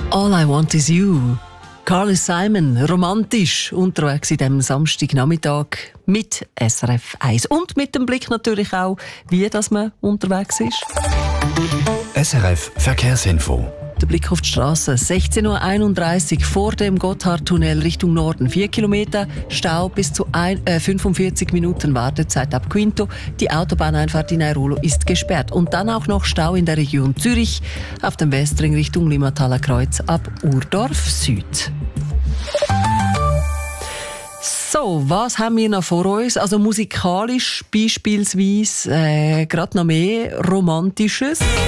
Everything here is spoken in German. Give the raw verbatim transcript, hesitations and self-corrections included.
All I Want Is You. Carly Simon, romantisch unterwegs in diesem Samstagnachmittag mit S R F eins. Und mit dem Blick natürlich auch, wie dass man unterwegs ist. S R F Verkehrsinfo. Der Blick auf die Straße. sechzehn Uhr einunddreißig vor dem Gotthardtunnel Richtung Norden. Vier Kilometer Stau bis zu ein, äh, fünfundvierzig Minuten Wartezeit ab Quinto. Die Autobahneinfahrt in Airolo ist gesperrt. Und dann auch noch Stau in der Region Zürich auf dem Westring Richtung Limmathaler Kreuz ab Urdorf Süd. So, was haben wir noch vor uns? Also musikalisch beispielsweise äh, gerade noch mehr Romantisches.